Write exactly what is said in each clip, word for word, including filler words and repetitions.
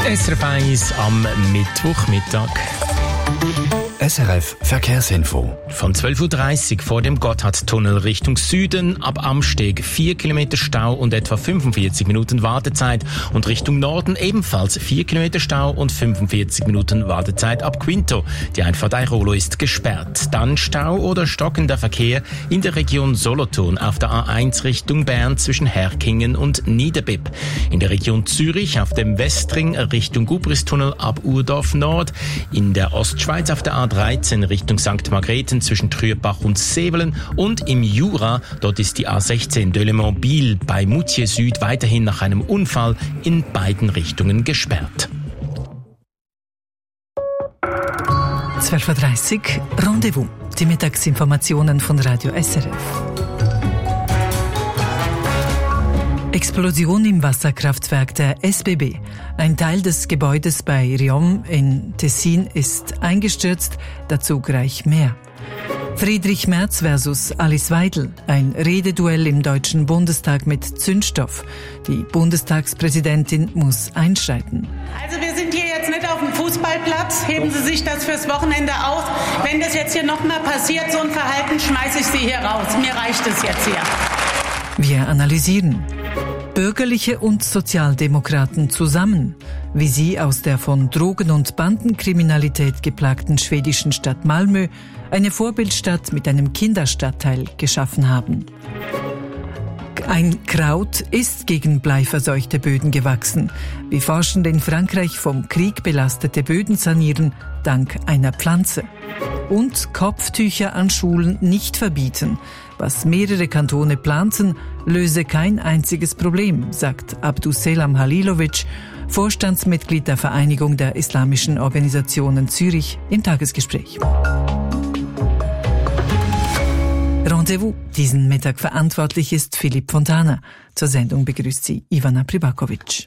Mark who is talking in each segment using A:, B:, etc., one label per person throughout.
A: S R F eins am Mittwochmittag.
B: S R F Verkehrsinfo.
A: Von zwölf Uhr dreißig vor dem Gotthardtunnel Richtung Süden, ab Amsteg vier Kilometer Stau und etwa fünfundvierzig Minuten Wartezeit. Und Richtung Norden ebenfalls vier Kilometer Stau und fünfundvierzig Minuten Wartezeit ab Quinto. Die Einfahrt Airolo ist gesperrt. Dann Stau oder stockender Verkehr in der Region Solothurn auf der A eins Richtung Bern zwischen Herkingen und Niederbipp. In der Region Zürich auf dem Westring Richtung Gubristunnel ab Urdorf Nord. In der Ostschweiz auf der A dreizehn Richtung Sankt Margrethen zwischen Trüerbach und Sevelen und im Jura, dort ist die A sechzehn Delemont-Biel bei Moutier Süd weiterhin nach einem Unfall in beiden Richtungen gesperrt.
C: zwölf Uhr dreißig Rendezvous, die Mittagsinformationen von Radio S R F. Explosion im Wasserkraftwerk der S B B. Ein Teil des Gebäudes bei Riom in Tessin ist eingestürzt, dazu gleich mehr. Friedrich Merz versus Alice Weidel. Ein Rededuell im Deutschen Bundestag mit Zündstoff. Die Bundestagspräsidentin muss einschreiten.
D: Also wir sind hier jetzt nicht auf dem Fußballplatz. Heben Sie sich das fürs Wochenende aus. Wenn das jetzt hier nochmal passiert, so ein Verhalten, schmeiße ich Sie hier raus. Mir reicht es jetzt hier.
C: Wir analysieren. Bürgerliche und Sozialdemokraten zusammen, wie sie aus der von Drogen- und Bandenkriminalität geplagten schwedischen Stadt Malmö eine Vorbildstadt mit einem Kinderstadtteil geschaffen haben. Ein Kraut ist gegen bleiverseuchte Böden gewachsen, wie Forschende in Frankreich vom Krieg belastete Böden sanieren, dank einer Pflanze. Und Kopftücher an Schulen nicht verbieten. Was mehrere Kantone planten, löse kein einziges Problem, sagt Abduselam Halilovic, Vorstandsmitglied der Vereinigung der Islamischen Organisationen Zürich, im Tagesgespräch. Rendezvous. Diesen Mittag verantwortlich ist Philipp Fontana. Zur Sendung begrüßt sie Ivana Pribakovic.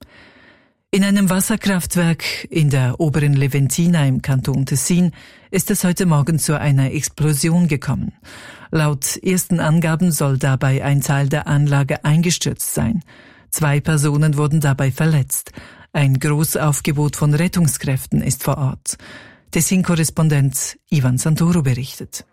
C: In einem Wasserkraftwerk in der oberen Leventina im Kanton Tessin ist es heute Morgen zu einer Explosion gekommen. Laut ersten Angaben soll dabei ein Teil der Anlage eingestürzt sein. Zwei Personen wurden dabei verletzt. Ein Großaufgebot von Rettungskräften ist vor Ort. Tessin-Korrespondent Ivan Santoro berichtet.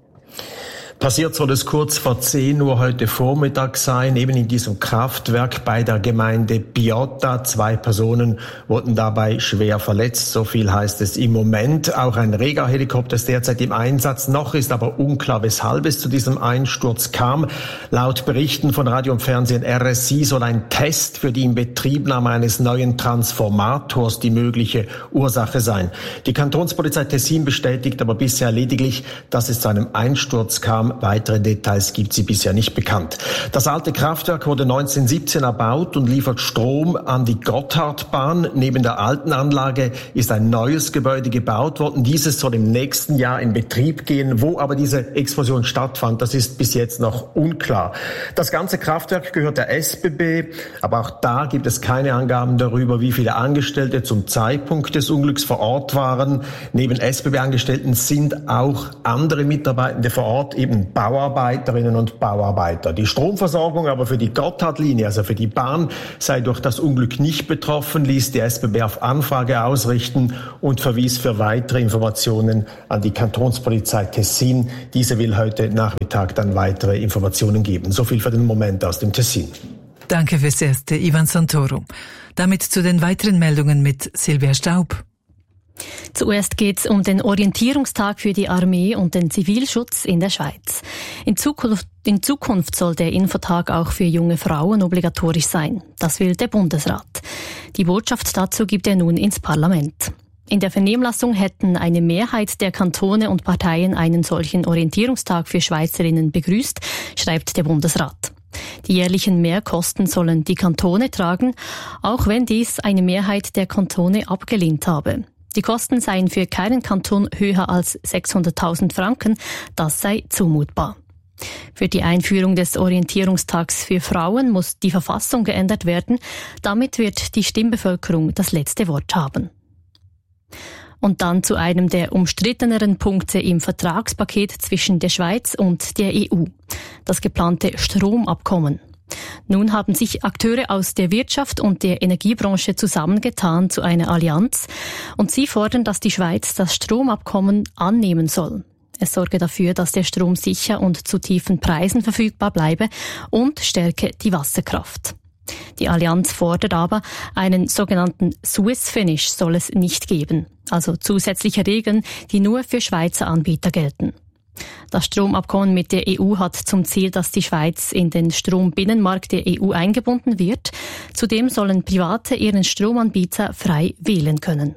E: Passiert soll es kurz vor zehn Uhr heute Vormittag sein, eben in diesem Kraftwerk bei der Gemeinde Piotta. Zwei Personen wurden dabei schwer verletzt, so viel heißt es im Moment. Auch ein Rega-Helikopter ist derzeit im Einsatz. Noch ist aber unklar, weshalb es zu diesem Einsturz kam. Laut Berichten von Radio und Fernsehen R S I soll ein Test für die Inbetriebnahme eines neuen Transformators die mögliche Ursache sein. Die Kantonspolizei Tessin bestätigt aber bisher lediglich, dass es zu einem Einsturz kam. Weitere Details gibt sie bisher nicht bekannt. Das alte Kraftwerk wurde neunzehnhundertsiebzehn erbaut und liefert Strom an die Gotthardbahn. Neben der alten Anlage ist ein neues Gebäude gebaut worden. Dieses soll im nächsten Jahr in Betrieb gehen. Wo aber diese Explosion stattfand, das ist bis jetzt noch unklar. Das ganze Kraftwerk gehört der S B B, aber auch da gibt es keine Angaben darüber, wie viele Angestellte zum Zeitpunkt des Unglücks vor Ort waren. Neben S B B-Angestellten sind auch andere Mitarbeitende vor Ort, eben Bauarbeiterinnen und Bauarbeiter. Die Stromversorgung aber für die Gotthardlinie, also für die Bahn, sei durch das Unglück nicht betroffen, ließ die S B B auf Anfrage ausrichten und verwies für weitere Informationen an die Kantonspolizei Tessin. Diese will heute Nachmittag dann weitere Informationen geben. So viel für den Moment aus dem Tessin.
C: Danke fürs Erste, Ivan Santoro. Damit zu den weiteren Meldungen mit Silvia Staub.
F: Zuerst geht es um den Orientierungstag für die Armee und den Zivilschutz in der Schweiz. In Zukunft, in Zukunft soll der Infotag auch für junge Frauen obligatorisch sein. Das will der Bundesrat. Die Botschaft dazu gibt er nun ins Parlament. In der Vernehmlassung hätten eine Mehrheit der Kantone und Parteien einen solchen Orientierungstag für Schweizerinnen begrüßt, schreibt der Bundesrat. Die jährlichen Mehrkosten sollen die Kantone tragen, auch wenn dies eine Mehrheit der Kantone abgelehnt habe. Die Kosten seien für keinen Kanton höher als sechshunderttausend Franken, das sei zumutbar. Für die Einführung des Orientierungstags für Frauen muss die Verfassung geändert werden, damit wird die Stimmbevölkerung das letzte Wort haben. Und dann zu einem der umstritteneren Punkte im Vertragspaket zwischen der Schweiz und der E U, das geplante Stromabkommen. Nun haben sich Akteure aus der Wirtschaft und der Energiebranche zusammengetan zu einer Allianz und sie fordern, dass die Schweiz das Stromabkommen annehmen soll. Es sorge dafür, dass der Strom sicher und zu tiefen Preisen verfügbar bleibe und stärke die Wasserkraft. Die Allianz fordert aber, einen sogenannten Swiss Finish soll es nicht geben, also zusätzliche Regeln, die nur für Schweizer Anbieter gelten. Das Stromabkommen mit der E U hat zum Ziel, dass die Schweiz in den Strombinnenmarkt der E U eingebunden wird. Zudem sollen Private ihren Stromanbieter frei wählen können.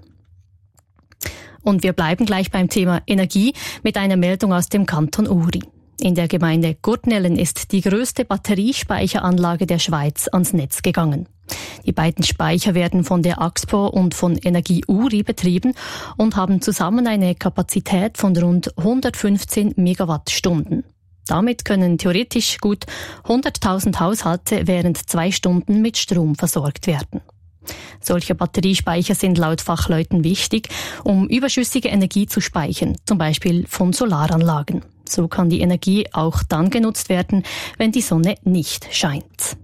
F: Und wir bleiben gleich beim Thema Energie mit einer Meldung aus dem Kanton Uri. In der Gemeinde Gurtnellen ist die grösste Batteriespeicheranlage der Schweiz ans Netz gegangen. Die beiden Speicher werden von der Axpo und von Energie Uri betrieben und haben zusammen eine Kapazität von rund hundertfünfzehn Megawattstunden. Damit können theoretisch gut hunderttausend Haushalte während zwei Stunden mit Strom versorgt werden. Solche Batteriespeicher sind laut Fachleuten wichtig, um überschüssige Energie zu speichern, zum Beispiel von Solaranlagen. So kann die Energie auch dann genutzt werden, wenn die Sonne nicht scheint.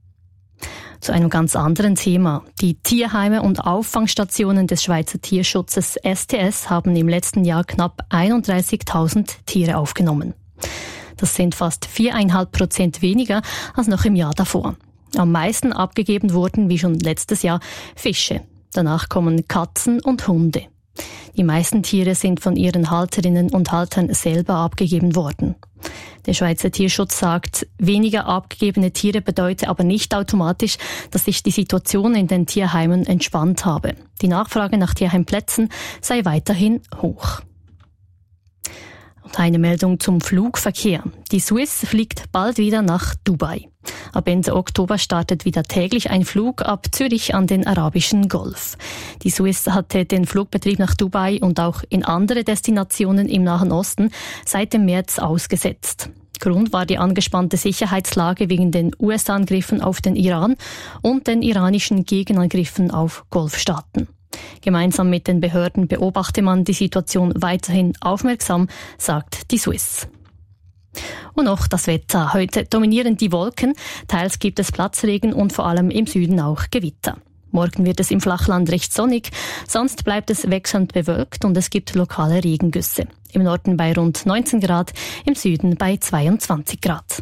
F: Zu einem ganz anderen Thema. Die Tierheime und Auffangstationen des Schweizer Tierschutzes S T S haben im letzten Jahr knapp einunddreißigtausend Tiere aufgenommen. Das sind fast viereinhalb Prozent weniger als noch im Jahr davor. Am meisten abgegeben wurden, wie schon letztes Jahr, Fische. Danach kommen Katzen und Hunde. Die meisten Tiere sind von ihren Halterinnen und Haltern selber abgegeben worden. Der Schweizer Tierschutz sagt, weniger abgegebene Tiere bedeutet aber nicht automatisch, dass sich die Situation in den Tierheimen entspannt habe. Die Nachfrage nach Tierheimplätzen sei weiterhin hoch. Und eine Meldung zum Flugverkehr. Die Swiss fliegt bald wieder nach Dubai. Ab Ende Oktober startet wieder täglich ein Flug ab Zürich an den Arabischen Golf. Die Swiss hatte den Flugbetrieb nach Dubai und auch in andere Destinationen im Nahen Osten seit dem März ausgesetzt. Grund war die angespannte Sicherheitslage wegen den U S-Angriffen auf den Iran und den iranischen Gegenangriffen auf Golfstaaten. Gemeinsam mit den Behörden beobachte man die Situation weiterhin aufmerksam, sagt die Swiss. Und noch das Wetter. Heute dominieren die Wolken, teils gibt es Platzregen und vor allem im Süden auch Gewitter. Morgen wird es im Flachland recht sonnig, sonst bleibt es wechselnd bewölkt und es gibt lokale Regengüsse. Im Norden bei rund neunzehn Grad, im Süden bei zweiundzwanzig Grad.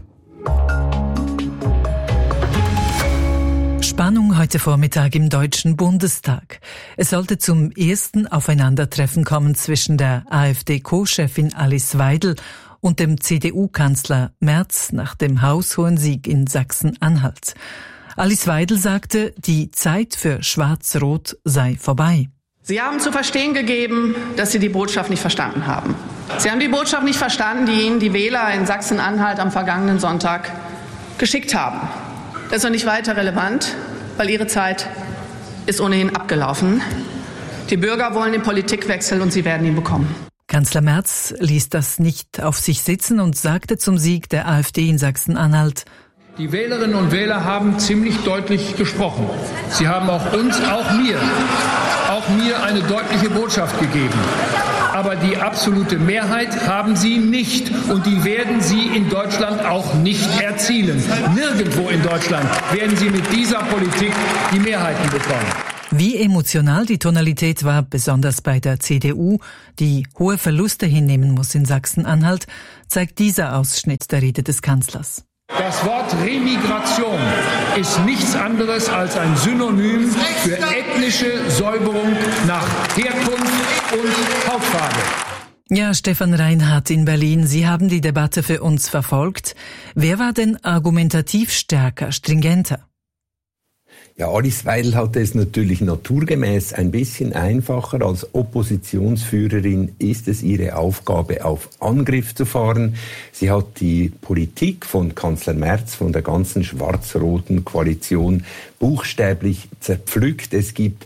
C: Spannung heute Vormittag im Deutschen Bundestag. Es sollte zum ersten Aufeinandertreffen kommen zwischen der AfD-Co-Chefin Alice Weidel und dem C D U-Kanzler Merz nach dem haushohen Sieg in Sachsen-Anhalt. Alice Weidel sagte, die Zeit für Schwarz-Rot sei vorbei.
G: Sie haben zu verstehen gegeben, dass Sie die Botschaft nicht verstanden haben. Sie haben die Botschaft nicht verstanden, die Ihnen die Wähler in Sachsen-Anhalt am vergangenen Sonntag geschickt haben. Das ist noch nicht weiter relevant, weil Ihre Zeit ist ohnehin abgelaufen. Die Bürger wollen den Politikwechsel und sie werden ihn bekommen.
C: Kanzler Merz ließ das nicht auf sich sitzen und sagte zum Sieg der AfD in Sachsen-Anhalt:
H: Die Wählerinnen und Wähler haben ziemlich deutlich gesprochen. Sie haben auch uns, auch mir, auch mir eine deutliche Botschaft gegeben. Aber die absolute Mehrheit haben sie nicht und die werden sie in Deutschland auch nicht erzielen. Nirgendwo in Deutschland werden sie mit dieser Politik die Mehrheiten bekommen.
C: Wie emotional die Tonalität war, besonders bei der C D U, die hohe Verluste hinnehmen muss in Sachsen-Anhalt, zeigt dieser Ausschnitt der Rede des Kanzlers.
H: Das Wort Remigration ist nichts anderes als ein Synonym für ethnische Säuberung nach Herkunft und Hautfarbe.
C: Ja, Stefan Reinhardt in Berlin, Sie haben die Debatte für uns verfolgt. Wer war denn argumentativ stärker, stringenter?
I: Ja, Alice Weidel hatte es natürlich naturgemäß ein bisschen einfacher. Als Oppositionsführerin ist es ihre Aufgabe, auf Angriff zu fahren. Sie hat die Politik von Kanzler Merz, von der ganzen schwarz-roten Koalition buchstäblich zerpflückt. Es gibt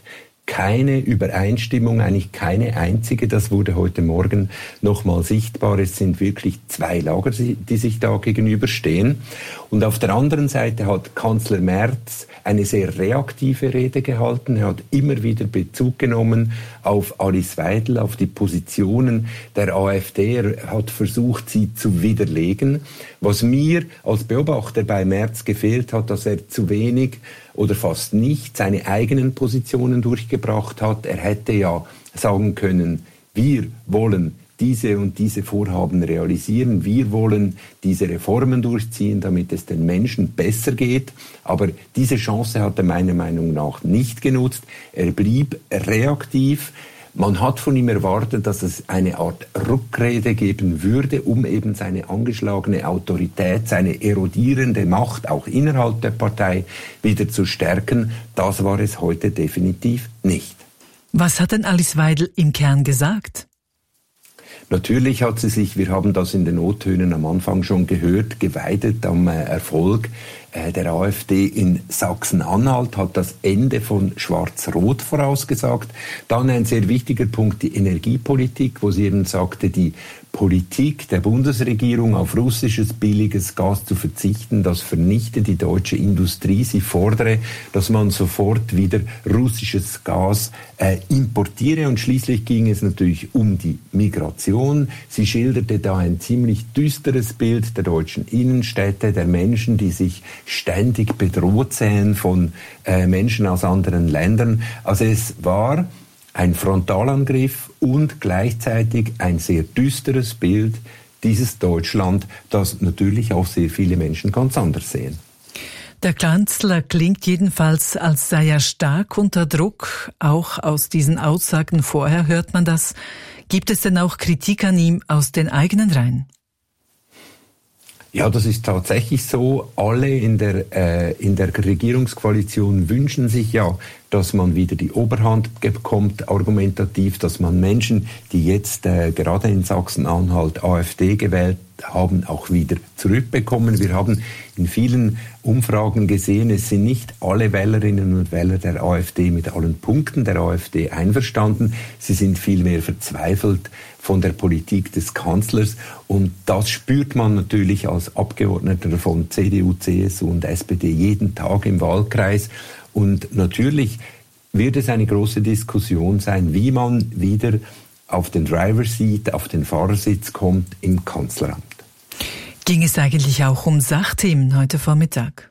I: keine Übereinstimmung, eigentlich keine einzige. Das wurde heute Morgen nochmal sichtbar. Es sind wirklich zwei Lager, die sich da gegenüberstehen. Und auf der anderen Seite hat Kanzler Merz eine sehr reaktive Rede gehalten. Er hat immer wieder Bezug genommen auf Alice Weidel, auf die Positionen der AfD. Er hat versucht, sie zu widerlegen. Was mir als Beobachter bei Merz gefehlt hat, dass er zu wenig oder fast nicht seine eigenen Positionen durchgebracht hat. Er hätte ja sagen können, wir wollen diese und diese Vorhaben realisieren. Wir wollen diese Reformen durchziehen, damit es den Menschen besser geht. Aber diese Chance hat er meiner Meinung nach nicht genutzt. Er blieb reaktiv. Man hat von ihm erwartet, dass es eine Art Rückrede geben würde, um eben seine angeschlagene Autorität, seine erodierende Macht auch innerhalb der Partei wieder zu stärken. Das war es heute definitiv nicht.
C: Was hat denn Alice Weidel im Kern gesagt?
I: Natürlich hat sie sich, wir haben das in den O-Tönen am Anfang schon gehört, geweidet am äh, Erfolg äh, der AfD in Sachsen-Anhalt, hat das Ende von Schwarz-Rot vorausgesagt. Dann ein sehr wichtiger Punkt, die Energiepolitik, wo sie eben sagte, die Politik der Bundesregierung auf russisches billiges Gas zu verzichten, das vernichte die deutsche Industrie. Sie fordere, dass man sofort wieder russisches Gas äh, importiere. Und schließlich ging es natürlich um die Migration. Sie schilderte da ein ziemlich düsteres Bild der deutschen Innenstädte, der Menschen, die sich ständig bedroht sehen von äh, Menschen aus anderen Ländern. Also es war ein Frontalangriff und gleichzeitig ein sehr düsteres Bild dieses Deutschland, das natürlich auch sehr viele Menschen ganz anders sehen.
C: Der Kanzler klingt jedenfalls, als sei er stark unter Druck. Auch aus diesen Aussagen vorher hört man das. Gibt es denn auch Kritik an ihm aus den eigenen Reihen?
I: Ja, das ist tatsächlich so. Alle in der, äh, in der Regierungskoalition wünschen sich ja, dass man wieder die Oberhand bekommt, argumentativ, dass man Menschen, die jetzt äh, gerade in Sachsen-Anhalt AfD gewählt haben, auch wieder zurückbekommen. Wir haben in vielen Umfragen gesehen, es sind nicht alle Wählerinnen und Wähler der AfD mit allen Punkten der AfD einverstanden. Sie sind vielmehr verzweifelt von der Politik des Kanzlers. Und das spürt man natürlich als Abgeordneter von C D U, C S U und S P D jeden Tag im Wahlkreis. Und natürlich wird es eine große Diskussion sein, wie man wieder auf den Driver's Seat, auf den Fahrersitz kommt im Kanzleramt.
C: Ging es eigentlich auch um Sachthemen heute Vormittag?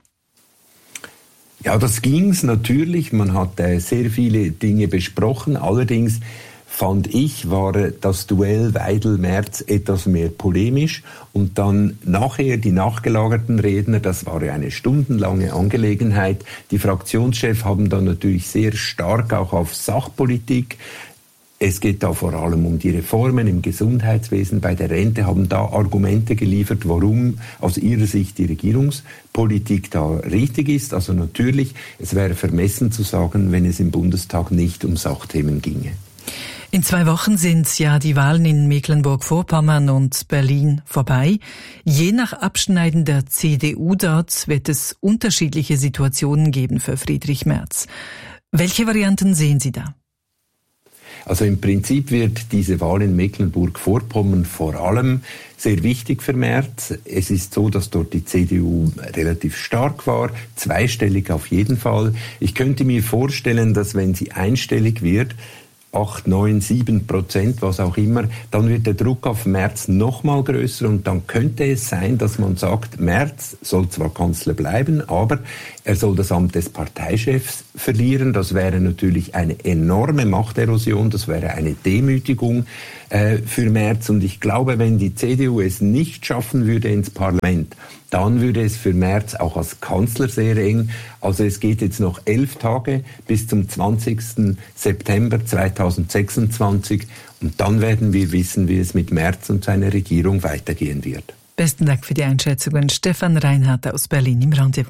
I: Ja, das ging's natürlich. Man hat äh, sehr viele Dinge besprochen. Allerdings fand ich, war das Duell Weidel-Merz etwas mehr polemisch. Und dann nachher die nachgelagerten Redner, das war ja eine stundenlange Angelegenheit. Die Fraktionschefs haben dann natürlich sehr stark auch auf Sachpolitik. Es geht da vor allem um die Reformen im Gesundheitswesen, bei der Rente, haben da Argumente geliefert, warum aus ihrer Sicht die Regierungspolitik da richtig ist. Also natürlich, es wäre vermessen zu sagen, wenn es im Bundestag nicht um Sachthemen ginge.
C: In zwei Wochen sind ja die Wahlen in Mecklenburg-Vorpommern und Berlin vorbei. Je nach Abschneiden der C D U dort wird es unterschiedliche Situationen geben für Friedrich Merz. Welche Varianten sehen Sie da?
I: Also im Prinzip wird diese Wahl in Mecklenburg-Vorpommern vor allem sehr wichtig für Merz. Es ist so, dass dort die C D U relativ stark war, zweistellig auf jeden Fall. Ich könnte mir vorstellen, dass wenn sie einstellig wird, acht, neun, sieben Prozent, was auch immer, dann wird der Druck auf Merz noch mal größer und dann könnte es sein, dass man sagt, Merz soll zwar Kanzler bleiben, aber er soll das Amt des Parteichefs verlieren. Das wäre natürlich eine enorme Machterosion, das wäre eine Demütigung äh, für Merz. Und ich glaube, wenn die C D U es nicht schaffen würde ins Parlament, dann würde es für Merz auch als Kanzler sehr eng. Also es geht jetzt noch elf Tage bis zum zwanzigsten September zweitausendsechsundzwanzig und dann werden wir wissen, wie es mit Merz und seiner Regierung weitergehen wird.
C: Besten Dank für die Einschätzungen. Stefan Reinhardt aus Berlin im Rendezvous.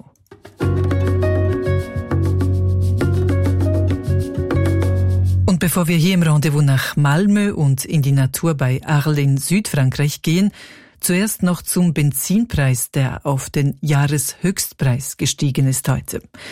C: Und bevor wir hier im Rendezvous nach Malmö und in die Natur bei Arles in Südfrankreich gehen, zuerst noch zum Benzinpreis, der auf den Jahreshöchstpreis gestiegen ist heute.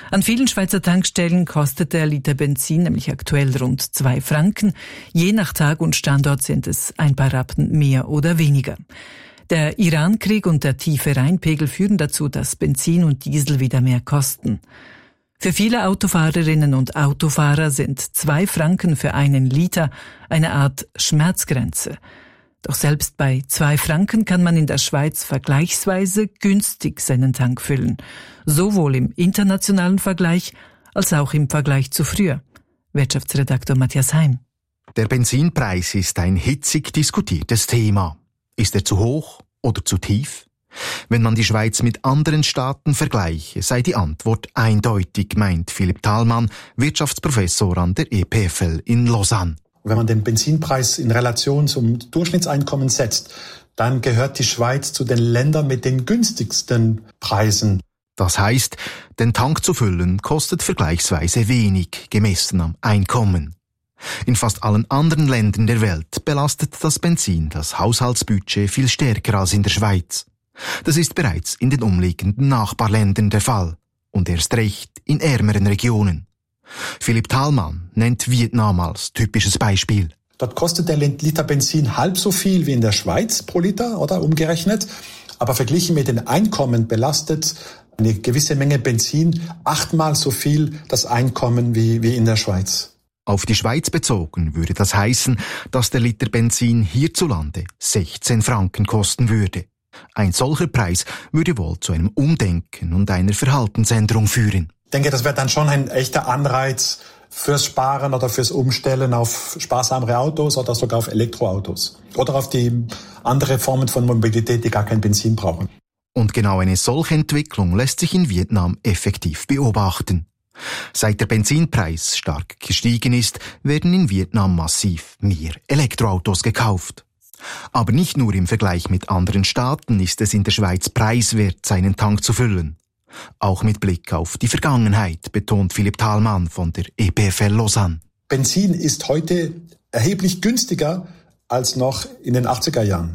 C: An vielen Schweizer Tankstellen kostet der Liter Benzin nämlich aktuell rund zwei Franken. Je nach Tag und Standort sind es ein paar Rappen mehr oder weniger. Der Irankrieg und der tiefe Rheinpegel führen dazu, dass Benzin und Diesel wieder mehr kosten. Für viele Autofahrerinnen und Autofahrer sind zwei Franken für einen Liter eine Art Schmerzgrenze. Doch selbst bei zwei Franken kann man in der Schweiz vergleichsweise günstig seinen Tank füllen. Sowohl im internationalen Vergleich als auch im Vergleich zu früher. Wirtschaftsredaktor Matthias Heim.
J: Der Benzinpreis ist ein hitzig diskutiertes Thema. Ist er zu hoch oder zu tief? Wenn man die Schweiz mit anderen Staaten vergleiche, sei die Antwort eindeutig, meint Philipp Thalmann, Wirtschaftsprofessor an der E P F L in Lausanne.
K: Wenn man den Benzinpreis in Relation zum Durchschnittseinkommen setzt, dann gehört die Schweiz zu den Ländern mit den günstigsten Preisen.
J: Das heißt, den Tank zu füllen kostet vergleichsweise wenig, gemessen am Einkommen. In fast allen anderen Ländern der Welt belastet das Benzin das Haushaltsbudget viel stärker als in der Schweiz. Das ist bereits in den umliegenden Nachbarländern der Fall und erst recht in ärmeren Regionen. Philipp Thalmann nennt Vietnam als typisches Beispiel.
K: Dort kostet der Liter Benzin halb so viel wie in der Schweiz pro Liter, oder umgerechnet. Aber verglichen mit den Einkommen belastet eine gewisse Menge Benzin achtmal so viel das Einkommen wie, wie in der Schweiz.
J: Auf die Schweiz bezogen würde das heißen, dass der Liter Benzin hierzulande sechzehn Franken kosten würde. Ein solcher Preis würde wohl zu einem Umdenken und einer Verhaltensänderung führen.
K: Ich denke, das wäre dann schon ein echter Anreiz fürs Sparen oder fürs Umstellen auf sparsamere Autos oder sogar auf Elektroautos. Oder auf die andere Formen von Mobilität, die gar kein Benzin brauchen.
J: Und genau eine solche Entwicklung lässt sich in Vietnam effektiv beobachten. Seit der Benzinpreis stark gestiegen ist, werden in Vietnam massiv mehr Elektroautos gekauft. Aber nicht nur im Vergleich mit anderen Staaten ist es in der Schweiz preiswert, seinen Tank zu füllen. Auch mit Blick auf die Vergangenheit, betont Philipp Thalmann von der E P F L Lausanne.
K: Benzin ist heute erheblich günstiger als noch in den achtziger Jahren.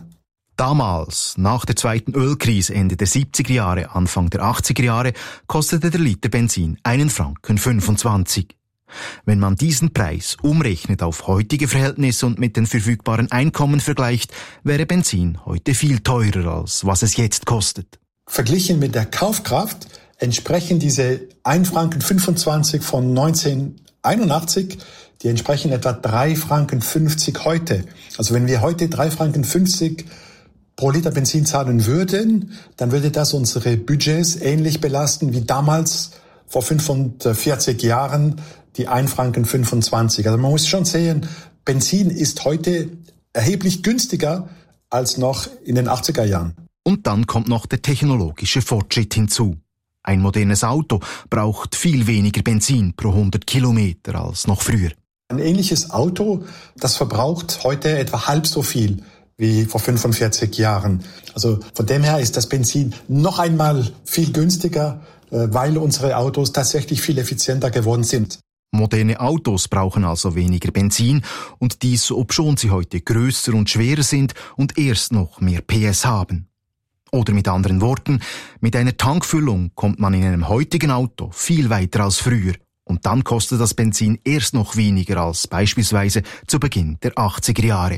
J: Damals, nach der zweiten Ölkrise Ende der siebziger Jahre, Anfang der achtziger Jahre, kostete der Liter Benzin einen Franken fünfundzwanzig. Wenn man diesen Preis umrechnet auf heutige Verhältnisse und mit den verfügbaren Einkommen vergleicht, wäre Benzin heute viel teurer, als was es jetzt kostet.
K: Verglichen mit der Kaufkraft entsprechen diese ein Franken fünfundzwanzig von neunzehnhunderteinundachtzig, die entsprechen etwa drei Franken fünfzig heute. Also wenn wir heute drei Franken fünfzig pro Liter Benzin zahlen würden, dann würde das unsere Budgets ähnlich belasten wie damals vor fünfundvierzig Jahren die ein Franken fünfundzwanzig. Also man muss schon sehen, Benzin ist heute erheblich günstiger als noch in den achtziger Jahren.
J: Und dann kommt noch der technologische Fortschritt hinzu. Ein modernes Auto braucht viel weniger Benzin pro hundert Kilometer als noch früher.
K: Ein ähnliches Auto, das verbraucht heute etwa halb so viel wie vor fünfundvierzig Jahren. Also von dem her ist das Benzin noch einmal viel günstiger, weil unsere Autos tatsächlich viel effizienter geworden sind.
J: Moderne Autos brauchen also weniger Benzin und dies, obschon sie heute größer und schwerer sind und erst noch mehr P S haben. Oder mit anderen Worten, mit einer Tankfüllung kommt man in einem heutigen Auto viel weiter als früher und dann kostet das Benzin erst noch weniger als beispielsweise zu Beginn der achtziger Jahre.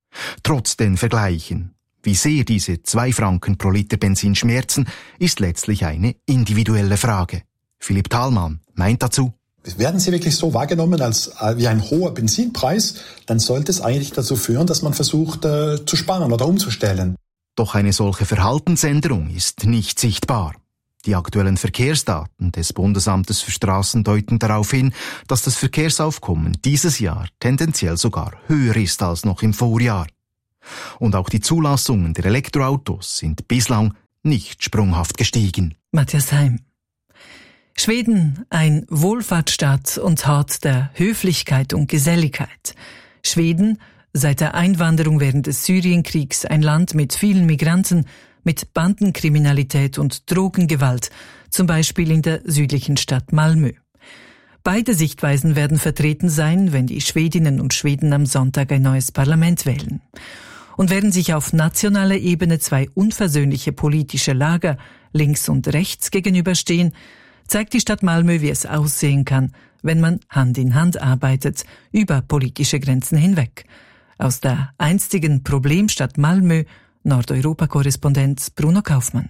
J: Trotz den Vergleichen, wie sehr diese zwei Franken pro Liter Benzin schmerzen, ist letztlich eine individuelle Frage. Philipp Thalmann meint dazu:
K: Werden sie wirklich so wahrgenommen als wie ein hoher Benzinpreis, dann sollte es eigentlich dazu führen, dass man versucht äh, zu sparen oder umzustellen.
J: Doch eine solche Verhaltensänderung ist nicht sichtbar. Die aktuellen Verkehrsdaten des Bundesamtes für Straßen deuten darauf hin, dass das Verkehrsaufkommen dieses Jahr tendenziell sogar höher ist als noch im Vorjahr. Und auch die Zulassungen der Elektroautos sind bislang nicht sprunghaft gestiegen.
C: Matthias Heim. Schweden, ein Wohlfahrtsstaat und Hort der Höflichkeit und Geselligkeit. Schweden, seit der Einwanderung während des Syrienkriegs ein Land mit vielen Migranten, mit Bandenkriminalität und Drogengewalt, zum Beispiel in der südlichen Stadt Malmö. Beide Sichtweisen werden vertreten sein, wenn die Schwedinnen und Schweden am Sonntag ein neues Parlament wählen. Und während sich auf nationaler Ebene zwei unversöhnliche politische Lager links und rechts gegenüberstehen, zeigt die Stadt Malmö, wie es aussehen kann, wenn man Hand in Hand arbeitet, über politische Grenzen hinweg. Aus der einstigen Problemstadt Malmö, Nordeuropa-Korrespondent Bruno Kaufmann.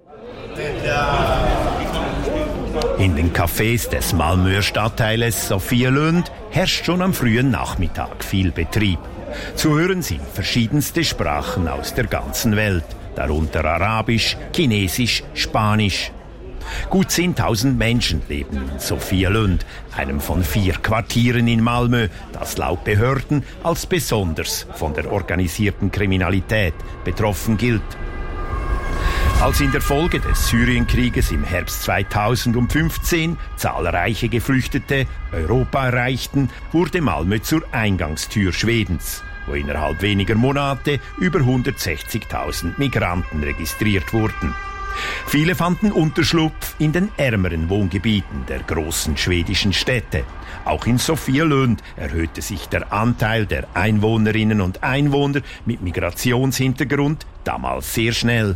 L: In den Cafés des Malmöer Stadtteiles Sofielund herrscht schon am frühen Nachmittag viel Betrieb. Zu hören sind verschiedenste Sprachen aus der ganzen Welt, darunter Arabisch, Chinesisch, Spanisch. Gut zehntausend Menschen leben in Sofielund, einem von vier Quartieren in Malmö, das laut Behörden als besonders von der organisierten Kriminalität betroffen gilt. Als in der Folge des Syrienkrieges im Herbst zweitausendfünfzehn zahlreiche Geflüchtete Europa erreichten, wurde Malmö zur Eingangstür Schwedens, wo innerhalb weniger Monate über hundertsechzigtausend Migranten registriert wurden. Viele fanden Unterschlupf in den ärmeren Wohngebieten der großen schwedischen Städte. Auch in Sofielund erhöhte sich der Anteil der Einwohnerinnen und Einwohner mit Migrationshintergrund damals sehr schnell.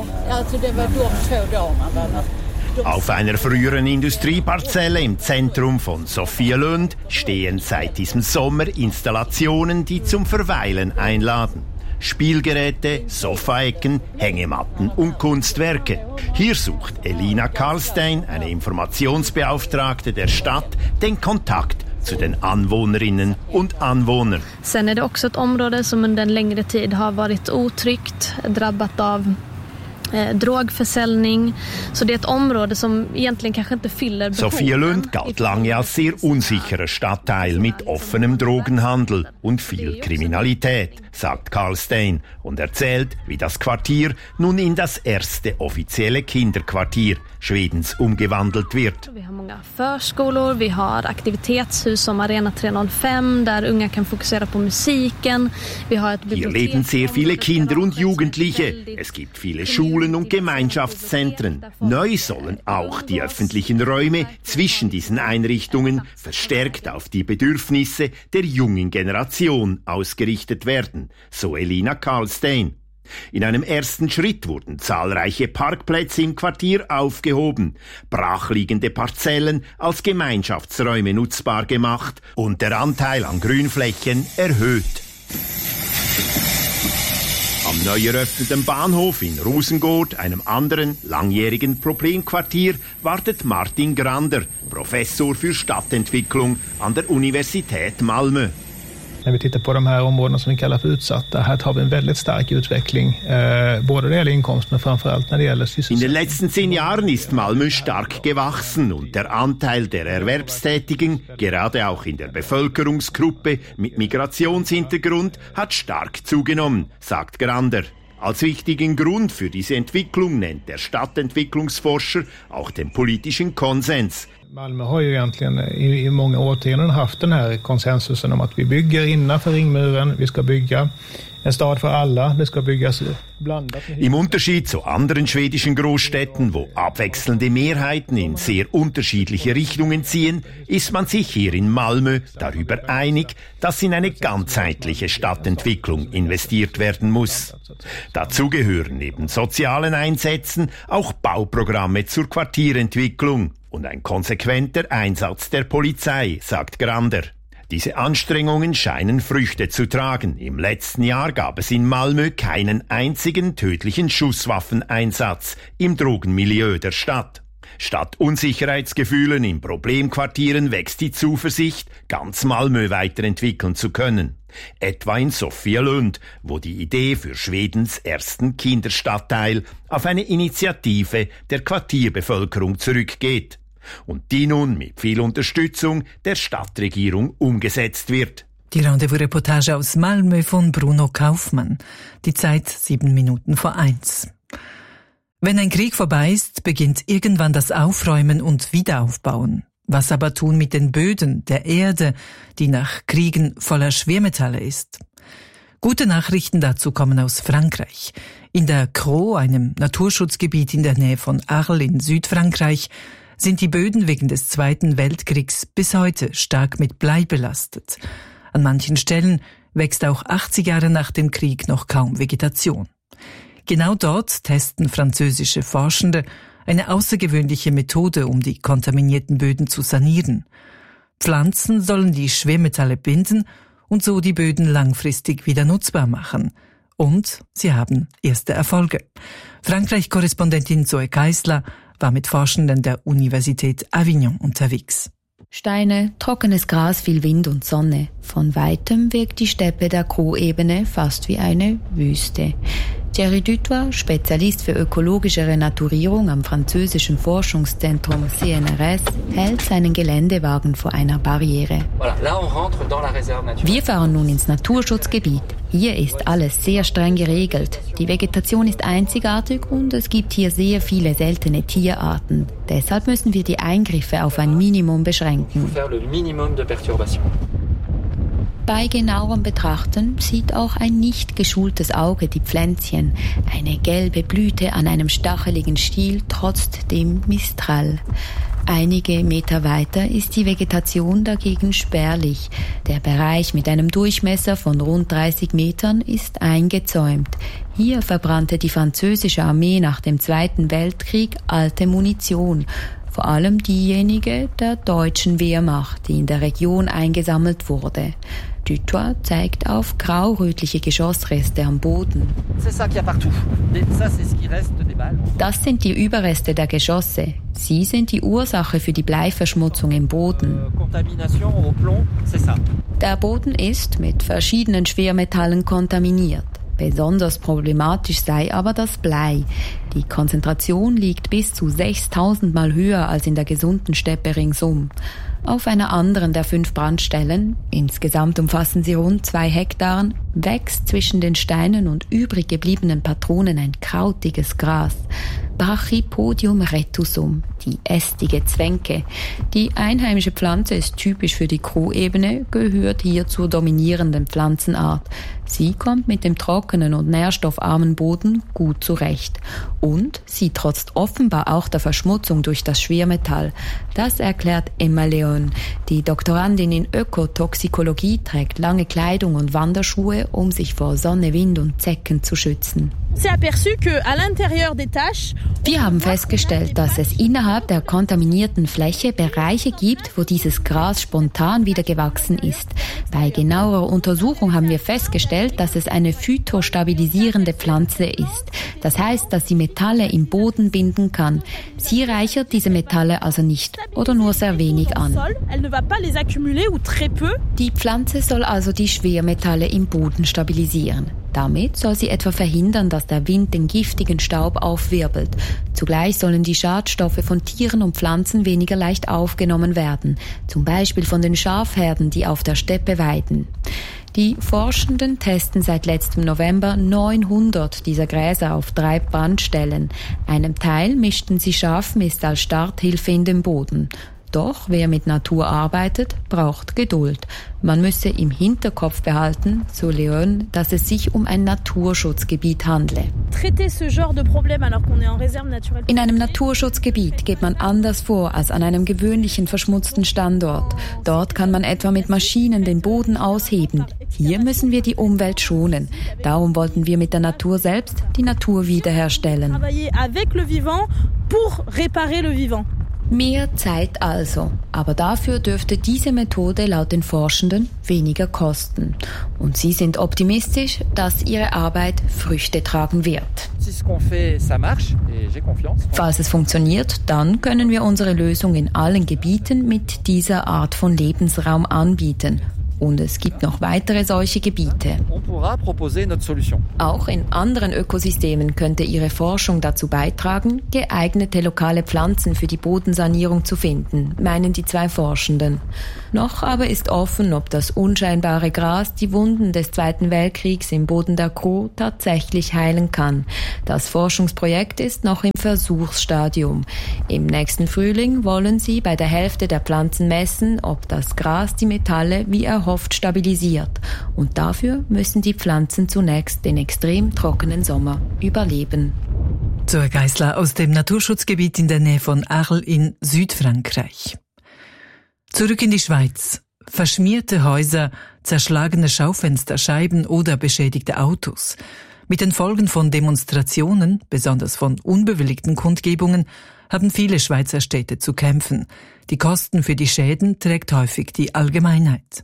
L: Auf einer früheren Industrieparzelle im Zentrum von Sofielund stehen seit diesem Sommer Installationen, die zum Verweilen einladen. Spielgeräte, Sofaecken, Hängematten und Kunstwerke. Hier sucht Elina Karlstein, eine Informationsbeauftragte der Stadt, den Kontakt zu den Anwohnerinnen und Anwohnern.
M: Sen är det också ett område som under en längre tid har varit otryggt, drabbat av Eh, Drogförsäljning. Så det är ett område som egentligen kanske inte fyller behoven.
L: Sofielund galt lange als sehr unsicherer Stadtteil mit offenem Drogenhandel und viel Kriminalität, sagt Karlstein und erzählt, wie das Quartier nun in das erste offizielle Kinderquartier Schwedens umgewandelt wird.
M: Vi har många förskolor, vi har aktivitetshus som Arena tre null fem där unga kan fokusera på musiken. Vi har ett
L: Hier leben sehr viele Kinder und Jugendliche. Es gibt viele Schulen und Gemeinschaftszentren. Neu sollen auch die öffentlichen Räume zwischen diesen Einrichtungen verstärkt auf die Bedürfnisse der jungen Generation ausgerichtet werden, so Elina Karlstein. In einem ersten Schritt wurden zahlreiche Parkplätze im Quartier aufgehoben, brachliegende Parzellen als Gemeinschaftsräume nutzbar gemacht und der Anteil an Grünflächen erhöht. Am neu eröffneten Bahnhof in Rosengård, einem anderen langjährigen Problemquartier, wartet Martin Grander, Professor für Stadtentwicklung an der Universität Malmö.
N: När vi tittar på de här områdena som vi kallar för utsatta, här har vi en väldigt stark utveckling, eh, både när det gäller inkomst men framförallt när det gäller sysselsättning.
L: In den letzten zehn Jahren ist Malmö stark gewachsen und der Anteil der Erwerbstätigen, gerade auch in der Bevölkerungsgruppe mit Migrationshintergrund, hat stark zugenommen, sagt Grander. Als wichtigen Grund für diese Entwicklung nennt der Stadtentwicklungsforscher auch den politischen Konsens.
N: Malmö har ju egentligen i, i många årtionden haft den här konsensusen om att vi bygger innanför ringmuren, vi ska bygga en stad för alla, det ska byggas blandat.
L: Im Unterschied zu anderen schwedischen Großstädten, wo abwechselnde Mehrheiten in sehr unterschiedliche Richtungen ziehen, ist man sich hier in Malmö darüber einig, dass in eine ganzheitliche Stadtentwicklung investiert werden muss. Dazu gehören neben sozialen Einsätzen auch Bauprogramme zur Quartierentwicklung und ein konsequenter Einsatz der Polizei, sagt Grander. Diese Anstrengungen scheinen Früchte zu tragen. Im letzten Jahr gab es in Malmö keinen einzigen tödlichen Schusswaffeneinsatz im Drogenmilieu der Stadt. Statt Unsicherheitsgefühlen in Problemquartieren wächst die Zuversicht, ganz Malmö weiterentwickeln zu können. Etwa in Sofielund, wo die Idee für Schwedens ersten Kinderstadtteil auf eine Initiative der Quartierbevölkerung zurückgeht und die nun mit viel Unterstützung der Stadtregierung umgesetzt wird.
C: Die Rendezvous-Reportage aus Malmö von Bruno Kaufmann. Die Zeit sieben Minuten vor eins. Wenn ein Krieg vorbei ist, beginnt irgendwann das Aufräumen und Wiederaufbauen. Was aber tun mit den Böden, der Erde, die nach Kriegen voller Schwermetalle ist? Gute Nachrichten dazu kommen aus Frankreich. In der Crau, einem Naturschutzgebiet in der Nähe von Arles in Südfrankreich, sind die Böden wegen des Zweiten Weltkriegs bis heute stark mit Blei belastet. An manchen Stellen wächst auch achtzig Jahre nach dem Krieg noch kaum Vegetation. Genau dort testen französische Forschende Eine außergewöhnliche Methode, um die kontaminierten Böden zu sanieren. Pflanzen sollen die Schwermetalle binden und so die Böden langfristig wieder nutzbar machen. Und sie haben erste Erfolge. Frankreich-Korrespondentin Zoe Geisler war mit Forschenden der Universität Avignon unterwegs.
O: Steine, trockenes Gras, viel Wind und Sonne. Von weitem wirkt die Steppe der Caux-Ebene fast wie eine Wüste. Thierry Dutoit, Spezialist für ökologische Renaturierung am französischen Forschungszentrum C N R S, hält seinen Geländewagen vor einer Barriere. Wir fahren nun ins Naturschutzgebiet. Hier ist alles sehr streng geregelt. Die Vegetation ist einzigartig und es gibt hier sehr viele seltene Tierarten. Deshalb müssen wir die Eingriffe auf ein Minimum beschränken. Bei genauerem Betrachten sieht auch ein nicht geschultes Auge die Pflänzchen. Eine gelbe Blüte an einem stacheligen Stiel trotzt dem Mistral. Einige Meter weiter ist die Vegetation dagegen spärlich. Der Bereich mit einem Durchmesser von rund dreißig Metern ist eingezäumt. Hier verbrannte die französische Armee nach dem Zweiten Weltkrieg alte Munition. Vor allem diejenige der deutschen Wehrmacht, die in der Region eingesammelt wurde. Dutoit zeigt auf grau-rötliche Geschossreste am Boden. Das sind die Überreste der Geschosse. Sie sind die Ursache für die Bleiverschmutzung im Boden. Der Boden ist mit verschiedenen Schwermetallen kontaminiert. Besonders problematisch sei aber das Blei. Die Konzentration liegt bis zu sechstausend Mal höher als in der gesunden Steppe ringsum. Auf einer anderen der fünf Brandstellen, insgesamt umfassen sie rund zwei Hektaren, wächst zwischen den Steinen und übrig gebliebenen Patronen ein krautiges Gras. Brachypodium retusum, die ästige Zwenke. Die einheimische Pflanze ist typisch für die Caux-Ebene, gehört hier zur dominierenden Pflanzenart. Sie kommt mit dem trockenen und nährstoffarmen Boden gut zurecht. Und sie trotzt offenbar auch der Verschmutzung durch das Schwermetall. Das erklärt Emma Leon. Die Doktorandin in Ökotoxikologie trägt lange Kleidung und Wanderschuhe, um sich vor Sonne, Wind und Zecken zu schützen. Wir haben festgestellt, dass es innerhalb der kontaminierten Fläche Bereiche gibt, wo dieses Gras spontan wieder gewachsen ist. Bei genauerer Untersuchung haben wir festgestellt, dass es eine phytostabilisierende Pflanze ist. Das heißt, dass sie Metalle im Boden binden kann. Sie reichert diese Metalle also nicht oder nur sehr wenig an. Die Pflanze soll also die Schwermetalle im Boden stabilisieren. Damit soll sie etwa verhindern, dass der Wind den giftigen Staub aufwirbelt. Zugleich sollen die Schadstoffe von Tieren und Pflanzen weniger leicht aufgenommen werden, zum Beispiel von den Schafherden, die auf der Steppe weiden. Die Forschenden testen seit letztem November neunhundert dieser Gräser auf drei Brandstellen. Einem Teil mischten sie Schafmist als Starthilfe in den Boden. Doch wer mit Natur arbeitet, braucht Geduld. Man müsse im Hinterkopf behalten, so Leon, dass es sich um ein Naturschutzgebiet handle. In einem Naturschutzgebiet geht man anders vor als an einem gewöhnlichen verschmutzten Standort. Dort kann man etwa mit Maschinen den Boden ausheben. Hier müssen wir die Umwelt schonen. Darum wollten wir mit der Natur selbst die Natur wiederherstellen. Mehr Zeit also, aber dafür dürfte diese Methode laut den Forschenden weniger kosten. Und sie sind optimistisch, dass ihre Arbeit Früchte tragen wird. Falls es funktioniert, dann können wir unsere Lösung in allen Gebieten mit dieser Art von Lebensraum anbieten. Und es gibt noch weitere solche Gebiete. Auch in anderen Ökosystemen könnte ihre Forschung dazu beitragen, geeignete lokale Pflanzen für die Bodensanierung zu finden, meinen die zwei Forschenden. Noch aber ist offen, ob das unscheinbare Gras die Wunden des Zweiten Weltkriegs im Boden der Caux tatsächlich heilen kann. Das Forschungsprojekt ist noch im Versuchsstadium. Im nächsten Frühling wollen sie bei der Hälfte der Pflanzen messen, ob das Gras die Metalle wie erhofft stabilisiert. Und dafür müssen die Pflanzen zunächst den extrem trockenen Sommer überleben.
C: Zoe Geisler aus dem Naturschutzgebiet in der Nähe von Arles in Südfrankreich. Zurück in die Schweiz. Verschmierte Häuser, zerschlagene Schaufensterscheiben oder beschädigte Autos. Mit den Folgen von Demonstrationen, besonders von unbewilligten Kundgebungen, haben viele Schweizer Städte zu kämpfen. Die Kosten für die Schäden trägt häufig die Allgemeinheit.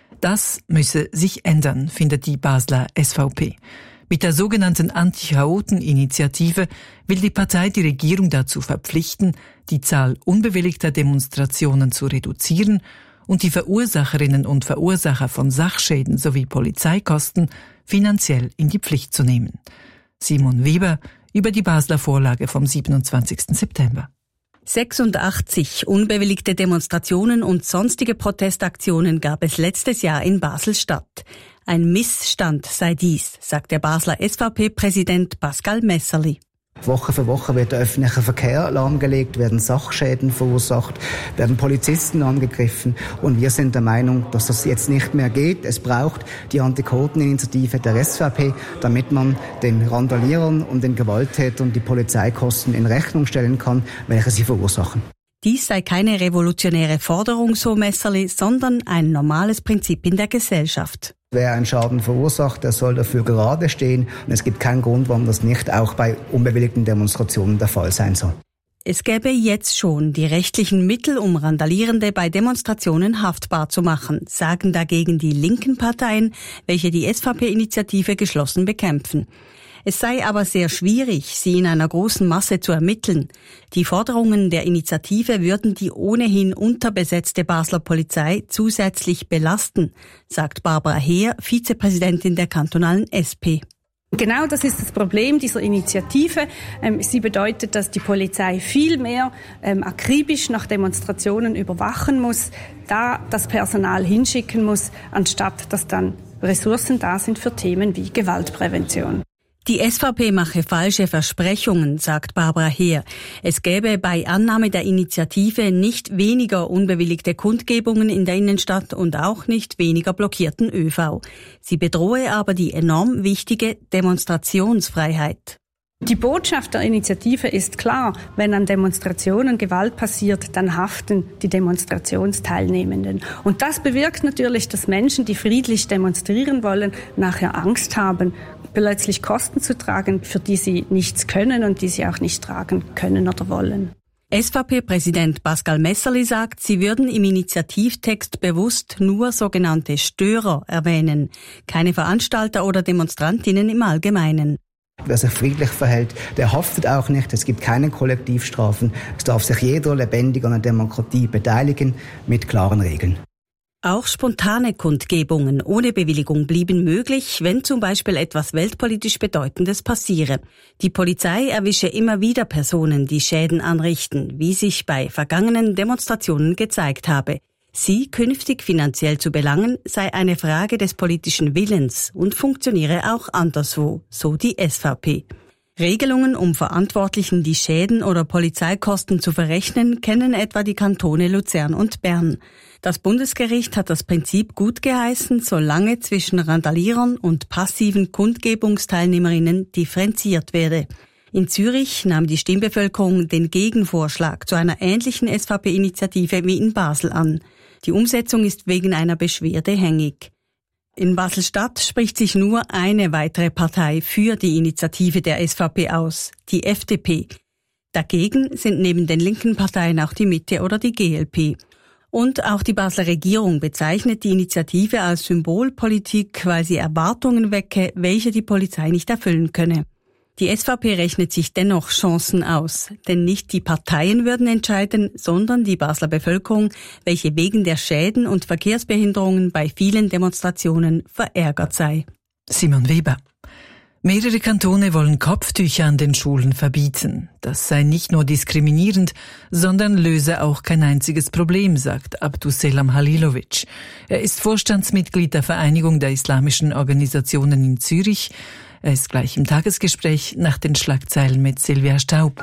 C: Das müsse sich ändern, findet die Basler S V P. Mit der sogenannten Anti-Chaoten-Initiative will die Partei die Regierung dazu verpflichten, die Zahl unbewilligter Demonstrationen zu reduzieren und die Verursacherinnen und Verursacher von Sachschäden sowie Polizeikosten finanziell in die Pflicht zu nehmen. Simon Weber über die Basler Vorlage vom siebenundzwanzigsten September.
P: sechsundachtzig unbewilligte Demonstrationen und sonstige Protestaktionen gab es letztes Jahr in Basel-Stadt. Ein Missstand sei dies, sagt der Basler S V P-Präsident Pascal Messerli.
Q: Woche für Woche wird der öffentliche Verkehr lahmgelegt, werden Sachschäden verursacht, werden Polizisten angegriffen und wir sind der Meinung, dass das jetzt nicht mehr geht. Es braucht die Anti-Chaoten-Initiative der S V P, damit man den Randalierern und den Gewalttätern die Polizeikosten in Rechnung stellen kann, welche sie verursachen.
P: Dies sei keine revolutionäre Forderung, so Messerli, sondern ein normales Prinzip in der Gesellschaft.
Q: Wer einen Schaden verursacht, der soll dafür gerade stehen. Und es gibt keinen Grund, warum das nicht auch bei unbewilligten Demonstrationen der Fall sein soll.
P: Es gäbe jetzt schon die rechtlichen Mittel, um Randalierende bei Demonstrationen haftbar zu machen, sagen dagegen die linken Parteien, welche die S V P-Initiative geschlossen bekämpfen. Es sei aber sehr schwierig, sie in einer großen Masse zu ermitteln. Die Forderungen der Initiative würden die ohnehin unterbesetzte Basler Polizei zusätzlich belasten, sagt Barbara Heer, Vizepräsidentin der kantonalen S P.
R: Genau das ist das Problem dieser Initiative. Ähm, sie bedeutet, dass die Polizei viel mehr ähm, akribisch nach Demonstrationen überwachen muss, da das Personal hinschicken muss, anstatt dass dann Ressourcen da sind für Themen wie Gewaltprävention.
P: Die S V P mache falsche Versprechungen, sagt Barbara Heer. Es gäbe bei Annahme der Initiative nicht weniger unbewilligte Kundgebungen in der Innenstadt und auch nicht weniger blockierten Ö V. Sie bedrohe aber die enorm wichtige Demonstrationsfreiheit.
R: Die Botschaft der Initiative ist klar, wenn an Demonstrationen Gewalt passiert, dann haften die Demonstrationsteilnehmenden. Und das bewirkt natürlich, dass Menschen, die friedlich demonstrieren wollen, nachher Angst haben, plötzlich Kosten zu tragen, für die sie nichts können und die sie auch nicht tragen können oder wollen.
P: S V P-Präsident Pascal Messerli sagt, sie würden im Initiativtext bewusst nur sogenannte Störer erwähnen, keine Veranstalter oder Demonstrantinnen im Allgemeinen.
Q: Wer sich friedlich verhält, der haftet auch nicht. Es gibt keine Kollektivstrafen. Es darf sich jeder lebendig an der Demokratie beteiligen, mit klaren Regeln.
P: Auch spontane Kundgebungen ohne Bewilligung blieben möglich, wenn zum Beispiel etwas weltpolitisch Bedeutendes passiere. Die Polizei erwische immer wieder Personen, die Schäden anrichten, wie sich bei vergangenen Demonstrationen gezeigt habe. Sie künftig finanziell zu belangen, sei eine Frage des politischen Willens und funktioniere auch anderswo, so die S V P. Regelungen, um Verantwortlichen die Schäden oder Polizeikosten zu verrechnen, kennen etwa die Kantone Luzern und Bern. Das Bundesgericht hat das Prinzip gut geheißen, solange zwischen Randalierern und passiven Kundgebungsteilnehmerinnen differenziert werde. In Zürich nahm die Stimmbevölkerung den Gegenvorschlag zu einer ähnlichen S V P-Initiative wie in Basel an. Die Umsetzung ist wegen einer Beschwerde hängig. In Basel-Stadt spricht sich nur eine weitere Partei für die Initiative der S V P aus, die F D P. Dagegen sind neben den linken Parteien auch die Mitte oder die G L P. Und auch die Basler Regierung bezeichnet die Initiative als Symbolpolitik, weil sie Erwartungen wecke, welche die Polizei nicht erfüllen könne. Die S V P rechnet sich dennoch Chancen aus, denn nicht die Parteien würden entscheiden, sondern die Basler Bevölkerung, welche wegen der Schäden und Verkehrsbehinderungen bei vielen Demonstrationen verärgert sei.
C: Simon Weber. Mehrere Kantone wollen Kopftücher an den Schulen verbieten. Das sei nicht nur diskriminierend, sondern löse auch kein einziges Problem, sagt Abdusselam Halilovic. Er ist Vorstandsmitglied der Vereinigung der islamischen Organisationen in Zürich. Er ist gleich im Tagesgespräch nach den Schlagzeilen mit Silvia Staub.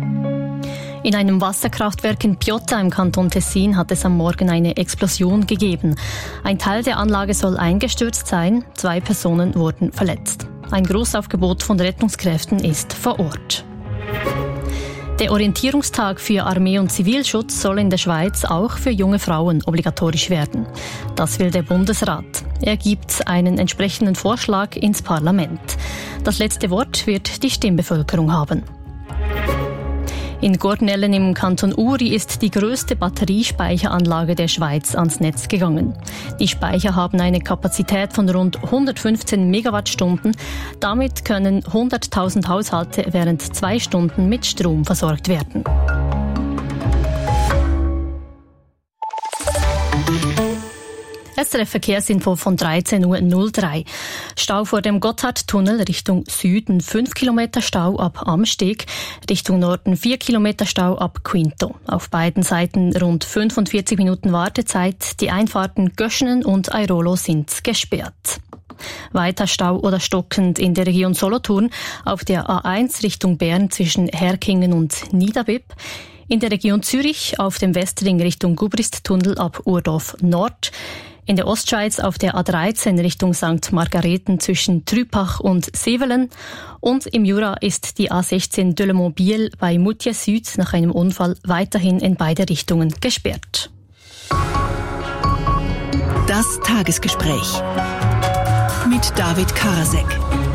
F: In einem Wasserkraftwerk in Piotta im Kanton Tessin hat es am Morgen eine Explosion gegeben. Ein Teil der Anlage soll eingestürzt sein, zwei Personen wurden verletzt. Ein Großaufgebot von Rettungskräften ist vor Ort. Der Orientierungstag für Armee und Zivilschutz soll in der Schweiz auch für junge Frauen obligatorisch werden. Das will der Bundesrat. Er gibt einen entsprechenden Vorschlag ins Parlament. Das letzte Wort wird die Stimmbevölkerung haben. In Gornellen im Kanton Uri ist die grösste Batteriespeicheranlage der Schweiz ans Netz gegangen. Die Speicher haben eine Kapazität von rund hundertfünfzehn Megawattstunden. Damit können hunderttausend Haushalte während zwei Stunden mit Strom versorgt werden. S R F Verkehrsinfo von dreizehn Uhr null drei. Stau vor dem Gotthardtunnel Richtung Süden fünf Kilometer Stau ab Amsteg, Richtung Norden vier Kilometer Stau ab Quinto. Auf beiden Seiten rund fünfundvierzig Minuten Wartezeit. Die Einfahrten Göschenen und Airolo sind gesperrt. Weiter Stau oder stockend in der Region Solothurn auf der A eins Richtung Bern zwischen Herkingen und Niederbipp. In der Region Zürich auf dem Westring Richtung Gubristtunnel ab Urdorf Nord. In der Ostschweiz auf der A dreizehn Richtung Sankt Margareten zwischen Trüpach und Sevelen. Und im Jura ist die A sechzehn Delemont-Biel bei Moutier Süd nach einem Unfall weiterhin in beide Richtungen gesperrt.
S: Das Tagesgespräch mit David Karasek.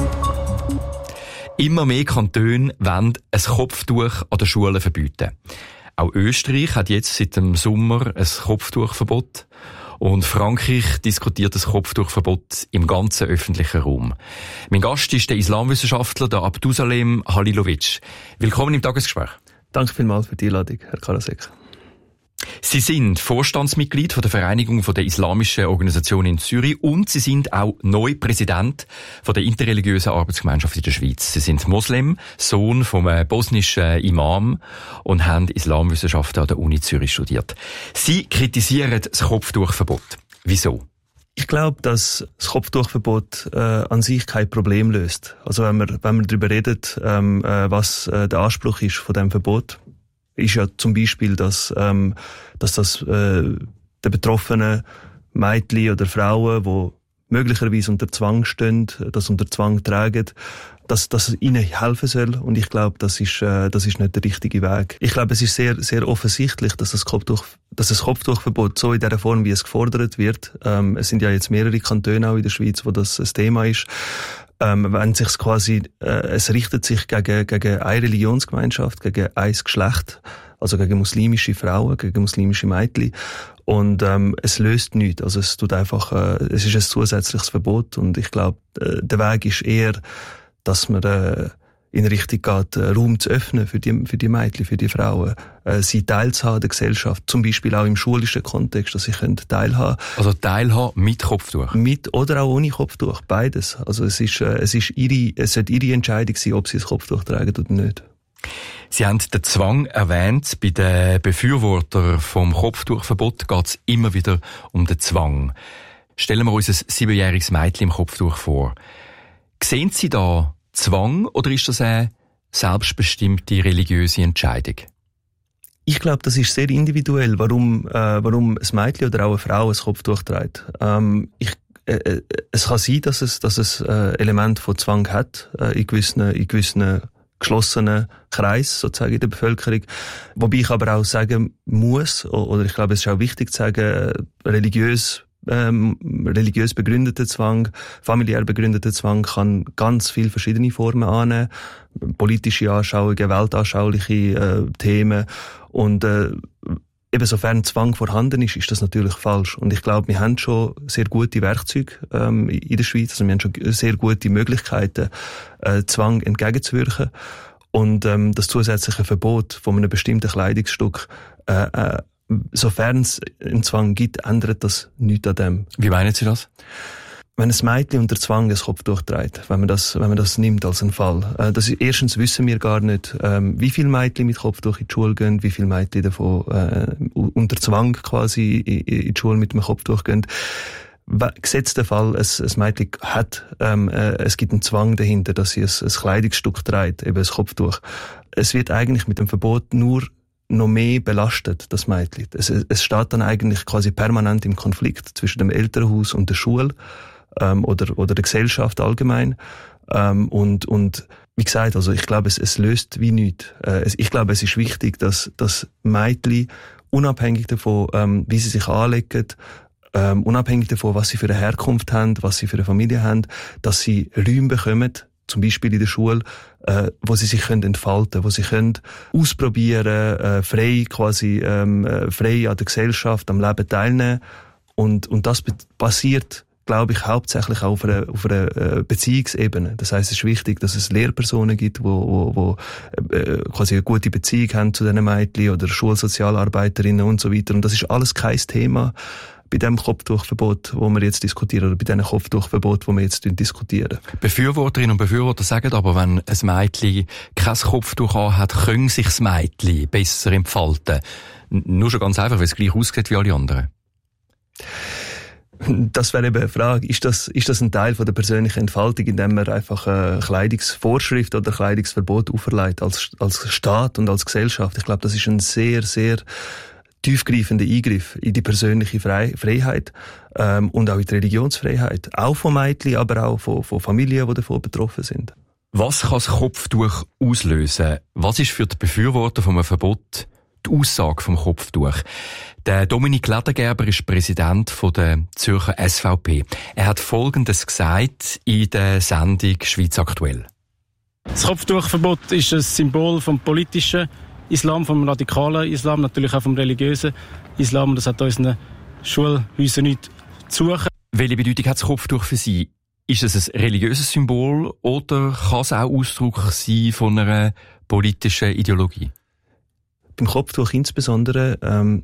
T: Immer mehr Kantone wollen ein Kopftuch an den Schulen verbieten. Auch Österreich hat jetzt seit dem Sommer ein Kopftuchverbot. Und Frankreich diskutiert das Kopftuchverbot im ganzen öffentlichen Raum. Mein Gast ist der Islamwissenschaftler, der Abdusalem Halilovic. Willkommen im Tagesgespräch.
U: Danke vielmals für die Einladung, Herr Karasek.
T: Sie sind Vorstandsmitglied von der Vereinigung von der Islamischen Organisation in Zürich und Sie sind auch neu Präsident von der interreligiösen Arbeitsgemeinschaft in der Schweiz. Sie sind Moslem, Sohn vom bosnischen Imam und haben Islamwissenschaften an der Uni Zürich studiert. Sie kritisieren das Kopftuchverbot. Wieso?
U: Ich glaube, dass das Kopftuchverbot äh, an sich kein Problem löst. Also wenn man, wenn man darüber redet, ähm, äh, was äh, der Anspruch ist von dem Verbot, ist ja zum Beispiel, dass, ähm, dass das äh, der betroffenen Mädchen oder Frauen, die möglicherweise unter Zwang stehen, das unter Zwang tragen, dass, dass es ihnen helfen soll. Und ich glaube, das ist, äh, das ist nicht der richtige Weg. Ich glaube, es ist sehr, sehr offensichtlich, dass das Kopftuch, dass das Kopftuchverbot so in der Form, wie es gefordert wird, ähm, es sind ja jetzt mehrere Kantone auch in der Schweiz, wo das ein Thema ist, Ähm, wenn sich's quasi, äh, es richtet sich gegen, gegen eine Religionsgemeinschaft, gegen ein Geschlecht, also gegen muslimische Frauen, gegen muslimische Mädchen. Und, ähm, es löst nichts. Also es tut einfach, äh, es ist ein zusätzliches Verbot. Und ich glaube, äh, der Weg ist eher, dass man, äh, in Richtung geht, Raum zu öffnen für die, für die Mädchen, für die Frauen, äh, sie teilzuhaben an der Gesellschaft, zum Beispiel auch im schulischen Kontext, dass sie können teilhaben.
T: Also teilhaben mit Kopftuch?
U: Mit oder auch ohne Kopftuch, beides. Also es ist, äh, es ist ihre, es sollte ihre Entscheidung sein, ob sie das Kopftuch tragen oder nicht.
T: Sie haben den Zwang erwähnt. Bei den Befürwortern vom Kopftuchverbot geht es immer wieder um den Zwang. Stellen wir uns ein siebenjähriges Mädchen im Kopftuch vor. Sehen Sie da Zwang oder ist das eine selbstbestimmte religiöse Entscheidung?
U: Ich glaube, das ist sehr individuell, warum, äh, warum ein Mädchen oder auch eine Frau ein Kopftuch trägt. Ähm, ich, äh, es kann sein, dass es, dass es äh, Element von Zwang hat, äh, in gewissen, in gewissen geschlossenen Kreis, sozusagen, in der Bevölkerung. Wobei ich aber auch sagen muss, oder ich glaube, es ist auch wichtig zu sagen, religiös Ähm, religiös begründeter Zwang, familiär begründeter Zwang kann ganz viele verschiedene Formen annehmen. Politische Anschauungen, weltanschauliche äh, Themen. Und äh, eben sofern Zwang vorhanden ist, ist das natürlich falsch. Und ich glaube, wir haben schon sehr gute Werkzeuge ähm, in der Schweiz. Also wir haben schon sehr gute Möglichkeiten, äh, Zwang entgegenzuwirken. Und ähm, das zusätzliche Verbot von einem bestimmten Kleidungsstück äh, äh, sofern es einen Zwang gibt, ändert das nichts an dem.
T: Wie meinen Sie das?
U: Wenn ein Mädchen unter Zwang das Kopftuch trägt, wenn man das, wenn man das nimmt als einen Fall. Äh, das ist, erstens wissen wir gar nicht, ähm, wie viele Mädchen mit Kopftuch in die Schule gehen, wie viele Mädchen davon äh, unter Zwang quasi in, in die Schule mit dem Kopftuch gehen. Gesetzt der Fall, ein, ein Mädchen hat, ähm, äh, es gibt einen Zwang dahinter, dass sie ein, ein Kleidungsstück trägt, eben ein Kopftuch. Es wird eigentlich mit dem Verbot nur noch mehr belastet, das Mädchen. Es, es steht dann eigentlich quasi permanent im Konflikt zwischen dem Elternhaus und der Schule. ähm, oder, oder der Gesellschaft allgemein. Ähm, und, und wie gesagt, also ich glaube, es, es löst wie nichts. Äh, es, ich glaube, es ist wichtig, dass, dass Mädchen, unabhängig davon, ähm, wie sie sich anlegen, ähm, unabhängig davon, was sie für eine Herkunft haben, was sie für eine Familie haben, dass sie Räume bekommen, zum Beispiel in der Schule, äh, wo sie sich können entfalten, wo sie können ausprobieren, äh, frei quasi, ähm, äh, frei an der Gesellschaft, am Leben teilnehmen. Und, und das basiert, glaube ich, hauptsächlich auf einer, auf einer äh, Beziehungsebene. Das heisst, es ist wichtig, dass es Lehrpersonen gibt, wo, wo, wo äh, quasi eine gute Beziehung haben zu diesen Mädchen oder Schulsozialarbeiterinnen und so weiter. Und das ist alles kein Thema bei dem Kopftuchverbot, wo wir jetzt diskutieren, oder bei diesem Kopftuchverbot, wo wir jetzt diskutieren.
T: Befürworterinnen und Befürworter sagen aber, wenn ein Mädchen kein Kopftuch anhat, können sich das Mädchen besser entfalten. Nur schon ganz einfach, weil es gleich aussieht wie alle anderen.
U: Das wäre eben eine Frage. Ist das, ist das ein Teil von der persönlichen Entfaltung, indem man einfach eine Kleidungsvorschrift oder Kleidungsverbot auferlegt als, als Staat und als Gesellschaft? Ich glaube, das ist ein sehr, sehr tiefgreifender Eingriff in die persönliche Freiheit ähm, und auch in die Religionsfreiheit. Auch von Mädchen, aber auch von, von Familien, die davon betroffen sind.
T: Was kann das Kopftuch auslösen? Was ist für die Befürworter von einem Verbot die Aussage vom Kopftuch? Der Dominik Ledergerber ist Präsident von der Zürcher S V P. Er hat Folgendes gesagt in der Sendung «Schweiz aktuell».
B: Das Kopftuchverbot ist ein Symbol vom politischen Islam, vom radikalen Islam, natürlich auch vom religiösen Islam. Und das hat unseren Schulhäusern nichts zu suchen.
T: Welche Bedeutung hat das Kopftuch für Sie? Ist es ein religiöses Symbol oder kann es auch Ausdruck sein von einer politischen Ideologie?
U: Beim Kopftuch insbesondere ähm,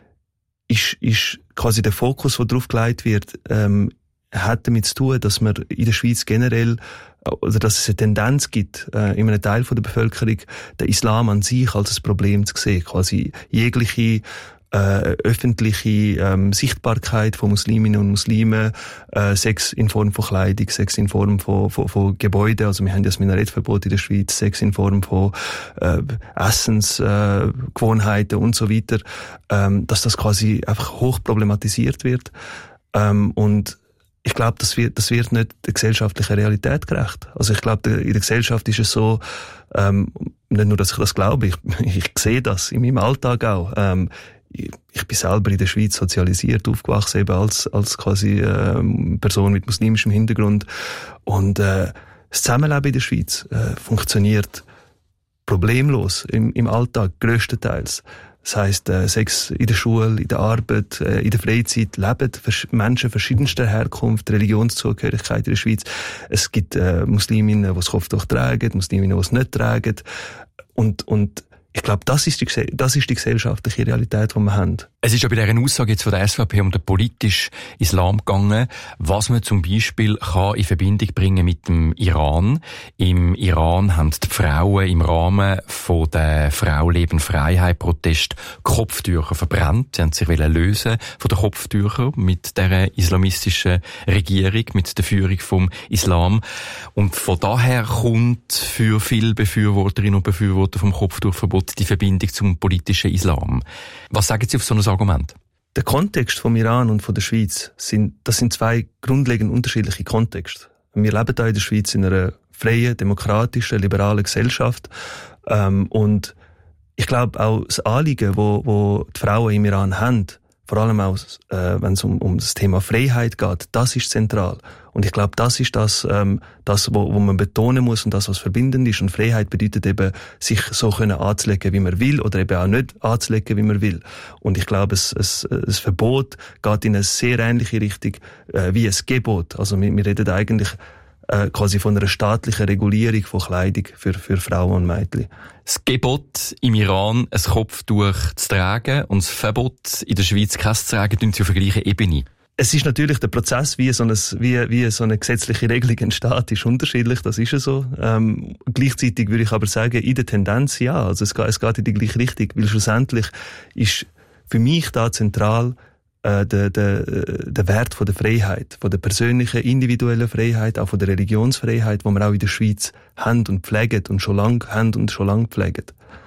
U: ist, ist quasi der Fokus, der darauf gelegt wird, ähm, hat damit zu tun, dass man in der Schweiz generell, oder dass es eine Tendenz gibt, äh, in einem Teil von der Bevölkerung, den Islam an sich als ein Problem zu sehen. Quasi jegliche äh, öffentliche ähm, Sichtbarkeit von Musliminnen und Muslimen, äh, Sex in Form von Kleidung, Sex in Form von, von, von Gebäuden, also wir haben ja das Minarettverbot in der Schweiz, Sex in Form von äh, Essensgewohnheiten äh, und so weiter, ähm, dass das quasi einfach hoch problematisiert wird. Ähm, und ich glaube, das wird, das wird nicht der gesellschaftlichen Realität gerecht. Also ich glaube, in der Gesellschaft ist es so, ähm, nicht nur, dass ich das glaube, ich, ich sehe das in meinem Alltag auch. Ähm, ich, ich bin selber in der Schweiz sozialisiert, aufgewachsen eben als, als quasi ähm, Person mit muslimischem Hintergrund. Und äh, das Zusammenleben in der Schweiz äh, funktioniert problemlos im, im Alltag, grösstenteils. Das heisst, äh, Sex in der Schule, in der Arbeit, äh, in der Freizeit leben Menschen verschiedenster Herkunft, Religionszugehörigkeit in der Schweiz. Es gibt äh, Musliminnen, die das Kopftuch tragen, Musliminnen, die es nicht tragen. Und, und ich glaube, das ist die, das ist die gesellschaftliche Realität, die wir haben.
T: Es ist ja bei dieser Aussage jetzt von der S V P um den politischen Islam gegangen, was man zum Beispiel kann in Verbindung bringen mit dem Iran. Im Iran haben die Frauen im Rahmen von der Frau Leben Freiheit Protest Kopftücher verbrannt. Sie haben sich lösen von den Kopftüchern mit der islamistischen Regierung, mit der Führung vom Islam. Und von daher kommt für viele Befürworterinnen und Befürworter vom Kopftuchverbot die Verbindung zum politischen Islam. Was sagen Sie auf so ein Argument?
U: Der Kontext vom Iran und von der Schweiz sind, das sind zwei grundlegend unterschiedliche Kontexte. Wir leben da in der Schweiz in einer freien, demokratischen, liberalen Gesellschaft, ähm, und ich glaube auch das Anliegen, wo, wo die Frauen im Iran haben, vor allem auch, äh, wenn es um, um das Thema Freiheit geht, das ist zentral. Und ich glaube, das ist das, ähm, das wo, wo man betonen muss und das, was verbindend ist. Und Freiheit bedeutet eben, sich so können anzulegen, wie man will, oder eben auch nicht anzulegen, wie man will. Und ich glaube, es, es, es Verbot geht in eine sehr ähnliche Richtung äh, wie ein Gebot. Also wir, wir reden eigentlich äh, quasi von einer staatlichen Regulierung von Kleidung für, für Frauen und Mädchen.
T: Das Gebot im Iran, ein Kopftuch zu tragen, und das Verbot in der Schweiz, kein zu tragen, sind sie auf der gleichen Ebene.
U: Es ist natürlich der Prozess, wie so eine, wie, wie so eine gesetzliche Regelung entsteht, ist unterschiedlich, das ist ja so. Ähm, gleichzeitig würde ich aber sagen, in der Tendenz ja, also es geht, es geht in die gleiche Richtung, weil schlussendlich ist für mich da zentral äh, der, der, der Wert von der Freiheit, von der persönlichen, individuellen Freiheit, auch von der Religionsfreiheit, die wir auch in der Schweiz haben und pflegen und schon lange haben und schon lange pflegen.